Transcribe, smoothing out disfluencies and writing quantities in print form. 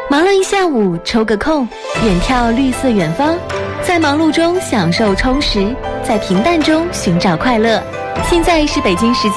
忙了一下午，抽个空，远眺绿色远方，在忙碌中享受充实，在平淡中寻找快乐。现在是北京时间